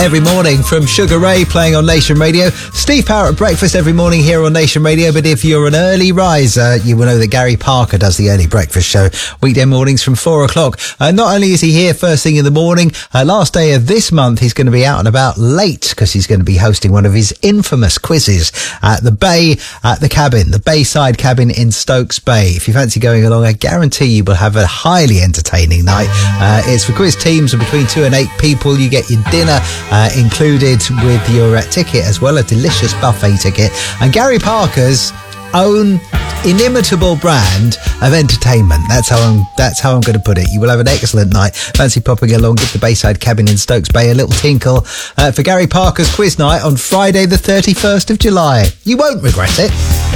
every morning from Sugar Ray playing on Nation Radio. Steve Power at breakfast every morning here on Nation Radio. But if you're an early riser, you will know that Gary Parker does the early breakfast show weekday mornings from 4 o'clock. Not only is he here first thing in the morning, last day of this month, he's going to be out and about late because he's going to be hosting one of his infamous quizzes at the Bay, at the cabin, the Bayside Cabin in Stokes Bay. If you fancy going along, I guarantee you will have a highly entertaining night. It's for quiz teams of between 2 and 8 people. You get your dinner included with your ticket, as well as a delicious buffet ticket. And Gary Parker's own inimitable brand of entertainment. That's how I'm going to put it. You will have an excellent night. Fancy popping along, give the Bayside Cabin in Stokes Bay a little tinkle for Gary Parker's quiz night on Friday the 31st of July. You won't regret it.